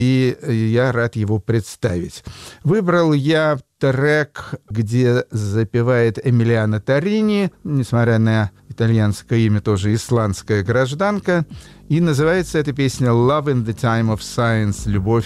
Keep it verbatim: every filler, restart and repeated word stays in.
и я рад его представить. Выбрал я трек, где запевает Эмилиано Торрини, несмотря на итальянское имя, тоже исландская гражданка, и называется эта песня «Love in the time of science», «Любовь